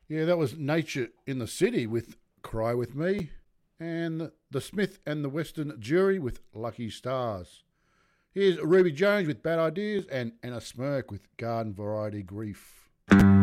Yeah, that was Nature in the City with Cry With Me, and The Smith and the Western Jury with Lucky Stars. Here's Ruby Jones with Bad Ideas and Anna Smirk with Garden Variety Grief.